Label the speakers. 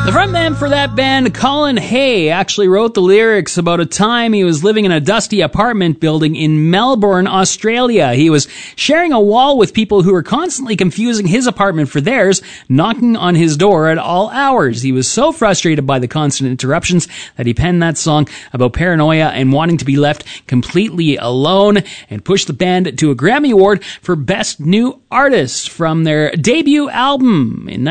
Speaker 1: The frontman for that band, Colin Hay, actually wrote the lyrics about a time he was living in a dusty apartment building in Melbourne, Australia. He was sharing a wall with people who were constantly confusing his apartment for theirs, knocking on his door at all hours. He was so frustrated by the constant interruptions that he penned that song about paranoia and wanting to be left completely alone, and pushed the band to a Grammy Award for Best New Artist from their debut album in